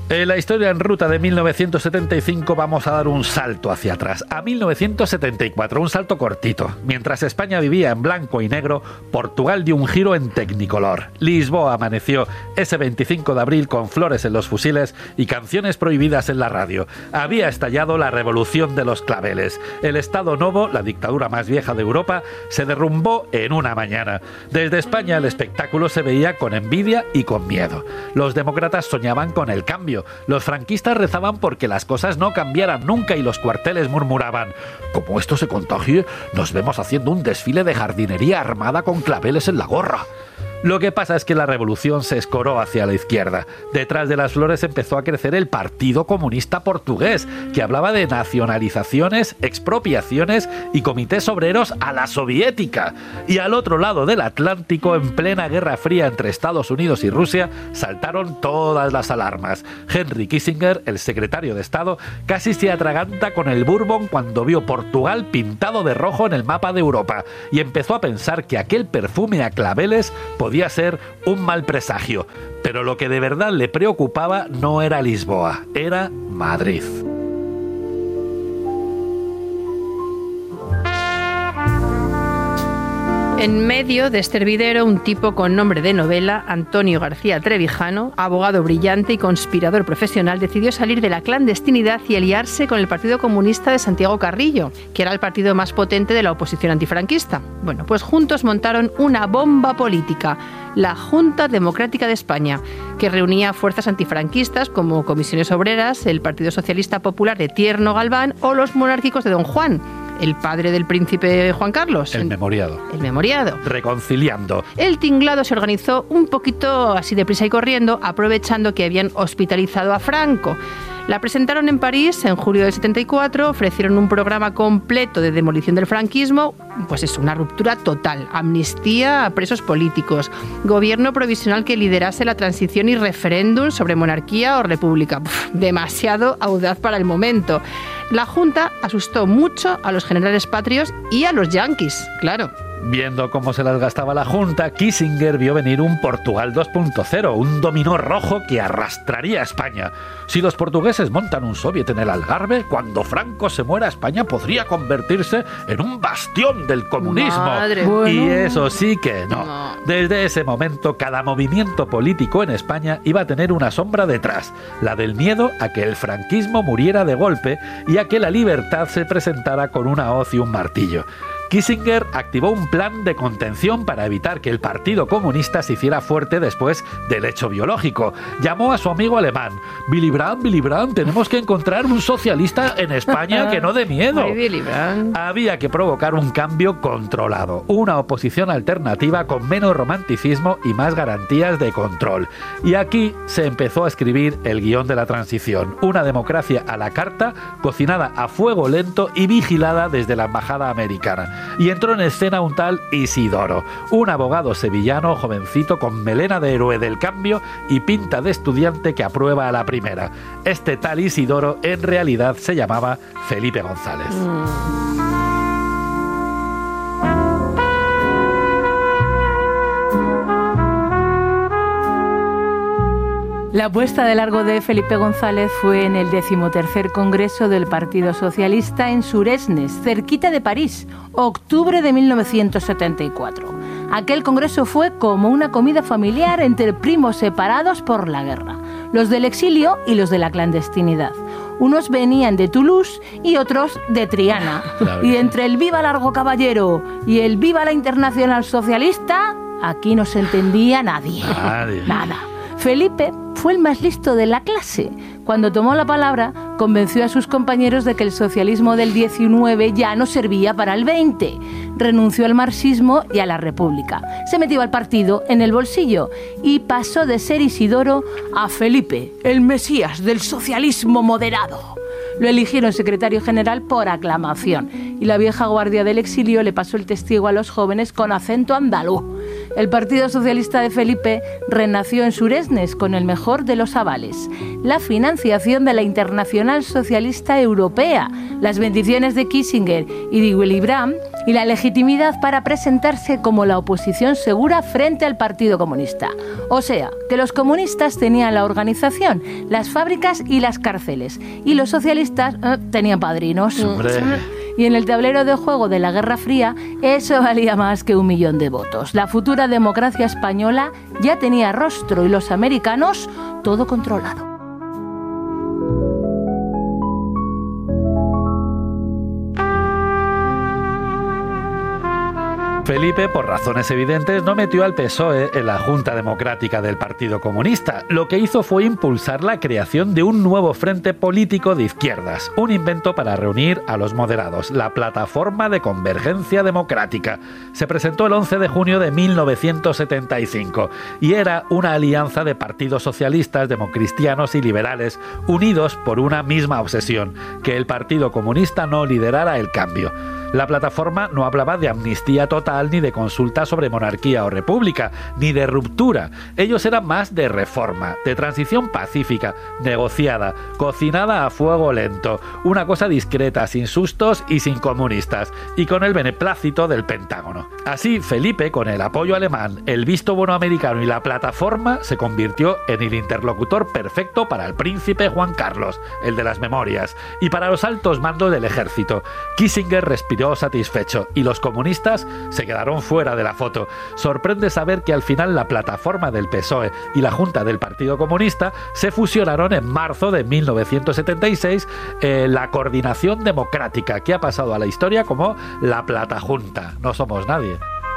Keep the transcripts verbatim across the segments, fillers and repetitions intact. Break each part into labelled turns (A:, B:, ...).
A: En la historia en ruta de mil novecientos setenta y cinco vamos a dar un salto hacia atrás, a mil novecientos setenta y cuatro, un salto cortito. Mientras España vivía en blanco y negro, Portugal dio un giro en tecnicolor. Lisboa amaneció ese veinticinco de abril con flores en los fusiles y canciones prohibidas en la radio. Había estallado la revolución de los claveles. El Estado Novo, la dictadura más vieja de Europa, se derrumbó en una mañana. Desde España el espectáculo se veía con envidia y con miedo. Los demócratas soñaban con el cambio. Los franquistas rezaban porque las cosas no cambiaran nunca y los cuarteles murmuraban: como esto se contagie, nos vemos haciendo un desfile de jardinería armada con claveles en la gorra. Lo que pasa es que la revolución se escoró hacia la izquierda. Detrás de las flores empezó a crecer el Partido Comunista Portugués, que hablaba de nacionalizaciones, expropiaciones y comités obreros a la soviética. Y al otro lado del Atlántico, en plena Guerra Fría entre Estados Unidos y Rusia, saltaron todas las alarmas. Henry Kissinger, el secretario de Estado, casi se atraganta con el Bourbon cuando vio Portugal pintado de rojo en el mapa de Europa y empezó a pensar que aquel perfume a claveles podía ser un mal presagio, pero lo que de verdad le preocupaba no era Lisboa, era Madrid.
B: En medio de este hervidero, un tipo con nombre de novela, Antonio García Trevijano, abogado brillante y conspirador profesional, decidió salir de la clandestinidad y aliarse con el Partido Comunista de Santiago Carrillo, que era el partido más potente de la oposición antifranquista. Bueno, pues juntos montaron una bomba política, la Junta Democrática de España, que reunía fuerzas antifranquistas como Comisiones Obreras, el Partido Socialista Popular de Tierno Galván o los monárquicos de Don Juan, el padre del príncipe Juan Carlos.
A: El memoriado.
B: El memoriado.
A: Reconciliando.
B: El tinglado se organizó un poquito así deprisa y corriendo, aprovechando que habían hospitalizado a Franco. La presentaron en París en julio del setenta y cuatro, ofrecieron un programa completo de demolición del franquismo, pues es una ruptura total, amnistía a presos políticos, gobierno provisional que liderase la transición y referéndum sobre monarquía o república. Uf, demasiado audaz para el momento. La Junta asustó mucho a los generales patrios y a los yanquis, claro.
A: Viendo cómo se las gastaba la Junta, Kissinger vio venir un Portugal dos punto cero, un dominó rojo que arrastraría a España. Si los portugueses montan un soviet en el Algarve, cuando Franco se muera, España podría convertirse en un bastión del comunismo.
B: Madre.
A: Y
B: Bueno.
A: eso sí que no.
B: No.
A: Desde ese momento, cada movimiento político en España iba a tener una sombra detrás, la del miedo a que el franquismo muriera de golpe y a que la libertad se presentara con una hoz y un martillo. Kissinger activó un plan de contención para evitar que el Partido Comunista se hiciera fuerte después del hecho biológico. Llamó a su amigo alemán: Willy Brandt, Willy Brandt, tenemos que encontrar un socialista en España que no dé miedo.
B: Ay, Willy Brandt.
A: Había que provocar un cambio controlado, una oposición alternativa con menos romanticismo y más garantías de control. Y aquí se empezó a escribir el guión de la transición, una democracia a la carta, cocinada a fuego lento y vigilada desde la embajada americana. Y entró en escena un tal Isidoro, un abogado sevillano jovencito con melena de héroe del cambio y pinta de estudiante que aprueba a la primera. Este tal Isidoro en realidad se llamaba Felipe González. Mm.
C: La puesta de largo de Felipe González fue en el decimotercer Congreso del Partido Socialista en Suresnes, cerquita de París, octubre de mil novecientos setenta y cuatro. Aquel congreso fue como una comida familiar entre primos separados por la guerra, los del exilio y los de la clandestinidad. Unos venían de Toulouse y otros de Triana. Claro. Y entre el Viva Largo Caballero y el Viva la Internacional Socialista, aquí no se entendía nadie.
A: Nadie.
C: Nada. Felipe fue el más listo de la clase. Cuando tomó la palabra, convenció a sus compañeros de que el socialismo del diecinueve ya no servía para el veinte. Renunció al marxismo y a la república. Se metió al partido en el bolsillo y pasó de ser Isidoro a Felipe, el mesías del socialismo moderado. Lo eligieron secretario general por aclamación y la vieja guardia del exilio le pasó el testigo a los jóvenes con acento andaluz. El Partido Socialista de Felipe renació en Suresnes con el mejor de los avales: la financiación de la Internacional Socialista Europea, las bendiciones de Kissinger y de Willy Brandt y la legitimidad para presentarse como la oposición segura frente al Partido Comunista. O sea, que los comunistas tenían la organización, las fábricas y las cárceles, y los socialistas eh, tenían padrinos.
A: Hombre.
C: Y en el tablero de juego de la Guerra Fría, eso valía más que un millón de votos. La futura democracia española ya tenía rostro y los americanos todo controlado.
A: Felipe, por razones evidentes, no metió al P S O E en la Junta Democrática del Partido Comunista. Lo que hizo fue impulsar la creación de un nuevo frente político de izquierdas, un invento para reunir a los moderados, la Plataforma de Convergencia Democrática. Se presentó el once de junio de mil novecientos setenta y cinco y era una alianza de partidos socialistas, democristianos y liberales unidos por una misma obsesión, que el Partido Comunista no liderara el cambio. La plataforma no hablaba de amnistía total, ni de consulta sobre monarquía o república, ni de ruptura. Ellos eran más de reforma, de transición pacífica, negociada, cocinada a fuego lento, una cosa discreta, sin sustos y sin comunistas, y con el beneplácito del Pentágono. Así, Felipe, con el apoyo alemán, el visto bueno americano y la plataforma, se convirtió en el interlocutor perfecto para el príncipe Juan Carlos, el de las memorias, y para los altos mandos del ejército. Kissinger respiró satisfecho y los comunistas se quedaron fuera de la foto. Sorprende saber que al final la plataforma del P S O E y la Junta del Partido Comunista se fusionaron en marzo de mil novecientos setenta y seis en la Coordinación Democrática, que ha pasado a la historia como la Platajunta. No somos nadie.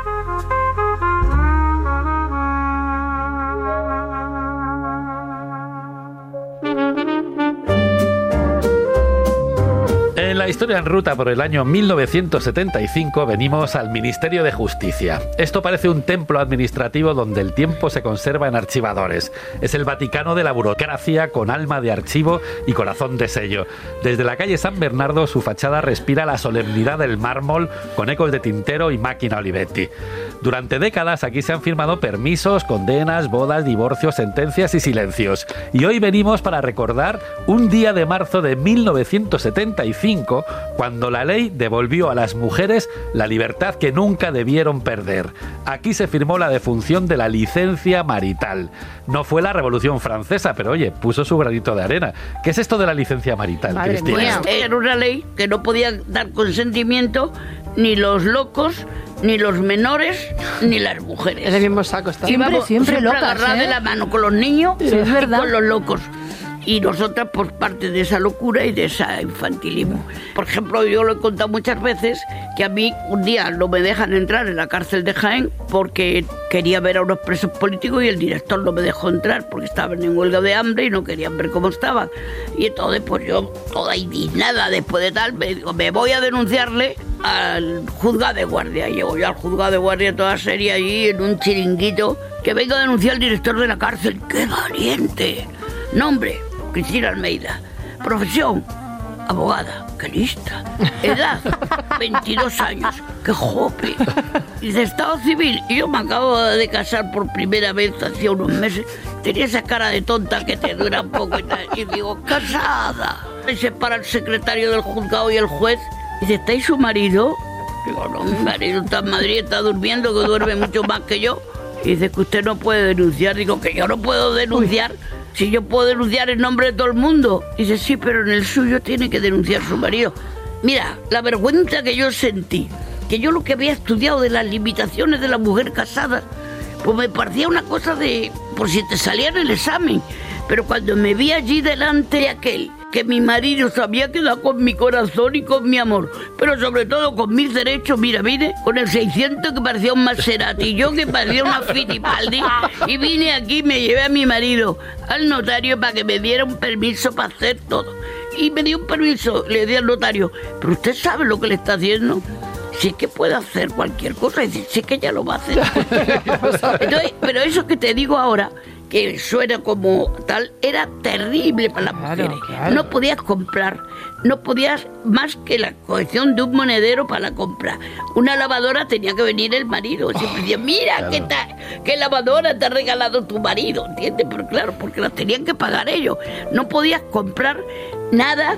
A: En la historia en ruta por el año mil novecientos setenta y cinco venimos al Ministerio de Justicia. Esto parece un templo administrativo donde el tiempo se conserva en archivadores. Es el Vaticano de la burocracia con alma de archivo y corazón de sello. Desde la calle San Bernardo su fachada respira la solemnidad del mármol con ecos de tintero y máquina Olivetti. Durante décadas aquí se han firmado permisos, condenas, bodas, divorcios, sentencias y silencios. Y hoy venimos para recordar un día de marzo de mil novecientos setenta y cinco cuando la ley devolvió a las mujeres la libertad que nunca debieron perder. Aquí se firmó la defunción de la licencia marital. No fue la Revolución Francesa, pero oye, puso su granito de arena. ¿Qué es esto de la licencia marital,
B: Madre
A: Cristina?
B: mía.
D: Era una ley que no podían dar consentimiento ni los locos, ni los menores, ni las mujeres.
B: En el mismo saco está.
C: Siempre,
D: Íbamos
C: siempre locas,
D: agarradas
C: ¿eh?
D: de la mano con los niños
C: Sí, es
D: y
C: verdad.
D: con los locos. Y nosotras por parte de esa locura y de ese infantilismo. Por ejemplo, yo lo he contado muchas veces que a mí un día no me dejan entrar en la cárcel de Jaén porque quería ver a unos presos políticos y el director no me dejó entrar porque estaban en huelga de hambre y no querían ver cómo estaban. Y entonces pues yo, toda indignada después de tal, me digo, me voy a denunciarle al juzgado de guardia. Y llego yo al juzgado de guardia toda seria allí en un chiringuito, que vengo a denunciar al director de la cárcel. ¡Qué valiente! Nombre, Cristina Almeida. Profesión, abogada. ¡Qué lista! Edad, veintidós años. ¡Qué joven! Dice, estado civil. Y yo me acabo de casar por primera vez hacía unos meses. Tenía esa cara de tonta que te dura un poco y tal. Y digo, casada. Y se para el secretario del juzgado y el juez. Dice, ¿estáis su marido? Digo, no, mi marido está en Madrid, está durmiendo, que duerme mucho más que yo. Y dice que usted no puede denunciar. Digo, que yo no puedo denunciar. Uy. Si yo puedo denunciar en nombre de todo el mundo. Dice, sí, pero en el suyo tiene que denunciar su marido. Mira, la vergüenza que yo sentí, que yo lo que había estudiado de las limitaciones de la mujer casada, pues me parecía una cosa de, por si te salía en el examen. Pero cuando me vi allí delante de aquel, que mi marido se había quedado con mi corazón y con mi amor, pero sobre todo con mis derechos, mira, vine con el seiscientos que parecía un Maserati, y yo que parecía una Fittipaldi, y vine aquí y me llevé a mi marido al notario para que me diera un permiso para hacer todo. Y me dio un permiso, le di al notario, pero usted sabe lo que le está haciendo. Si es que puede hacer cualquier cosa, y dice, si es que ya lo va a hacer. Entonces, pero eso que te digo ahora, que suena como tal, era terrible para las
B: claro,
D: mujeres.
B: Claro.
D: No podías comprar, no podías más que la colección de un monedero para la compra. Una lavadora tenía que venir el marido. Siempre decía, mira, claro. qué, ta, qué lavadora te ha regalado tu marido, ¿entiendes? Pero claro, porque las tenían que pagar ellos. No podías comprar nada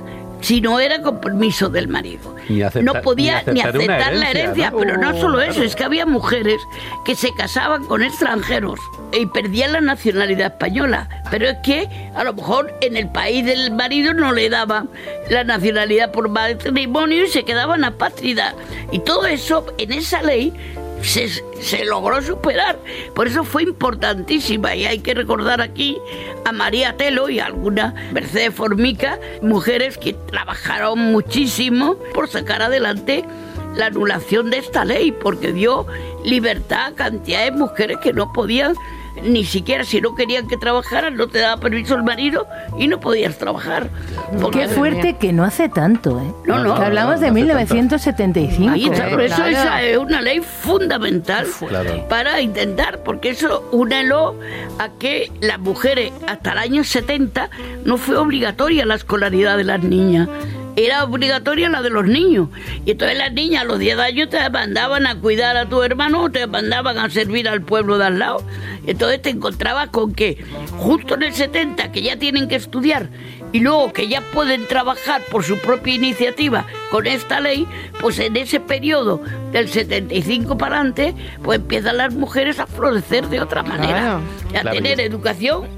D: si no era con permiso del marido.
A: Acepta,
D: no podía
A: ni
D: aceptar,
A: ni
D: aceptar
A: herencia,
D: la herencia,
A: ¿no?
D: pero no
A: Oh,
D: solo eso,
A: claro.
D: es que había mujeres que se casaban con extranjeros y perdían la nacionalidad española, pero es que a lo mejor en el país del marido no le daban la nacionalidad por matrimonio y se quedaban apátridas, y todo eso en esa ley Se, se logró superar. Por eso fue importantísima, y hay que recordar aquí a María Telo y a alguna Mercedes Formica, mujeres que trabajaron muchísimo por sacar adelante la anulación de esta ley, porque dio libertad a cantidades de mujeres que no podían, ni siquiera si no querían que trabajaran, no te daba permiso el marido y no podías trabajar.
C: Qué
B: Madre
C: fuerte
B: mía.
C: que no hace tanto, ¿eh?
D: No, no.
C: Que hablamos de
A: no hace
C: mil novecientos setenta y cinco.
D: Ahí está, por eso
B: Claro.
D: esa es una ley fundamental
A: Claro.
D: para intentar, porque eso únelo a que las mujeres hasta el año setenta no fue obligatoria la escolaridad de las niñas. Era obligatoria la de los niños. Y entonces las niñas a los diez años te mandaban a cuidar a tu hermano o te mandaban a servir al pueblo de al lado. Entonces te encontrabas con que justo en el setenta, que ya tienen que estudiar, y luego que ya pueden trabajar por su propia iniciativa con esta ley, pues en ese periodo del setenta y cinco para adelante, pues empiezan las mujeres a florecer de otra manera,
B: Claro.
D: a
A: Claro,
D: tener
A: y-
D: educación